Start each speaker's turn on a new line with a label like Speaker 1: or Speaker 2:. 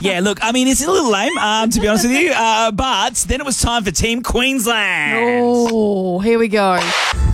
Speaker 1: Yeah, look, I mean, it's a little lame, to be honest with you, but then it was time for Team Queensland.
Speaker 2: Oh, here we go.